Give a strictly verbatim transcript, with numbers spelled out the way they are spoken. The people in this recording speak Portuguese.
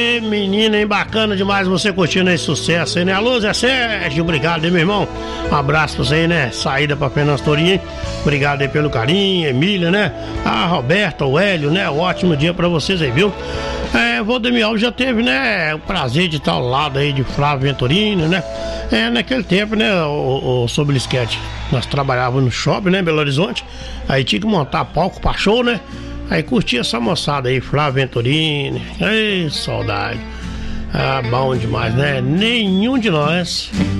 Menina, hein? Bacana demais você curtindo esse sucesso aí, né? Alô, Zé Sérgio, obrigado aí, meu irmão. Um abraço pra você aí, né? Saída pra Fernando Torinho, hein? Obrigado aí pelo carinho, Emília, né? A Roberta, o Hélio, né? Ótimo dia pra vocês aí, viu? É, Valdemir Alves já teve, né? O prazer de estar ao lado aí de Flávio Venturino, né? É, naquele tempo, né? O, o sobre o esquete, nós trabalhávamos no shopping, né? Belo Horizonte. Aí tinha que montar palco pra show, né? Aí curti essa moçada aí, Flávio Venturini. Ei, saudade. Ah, bom demais, né? Nenhum de nós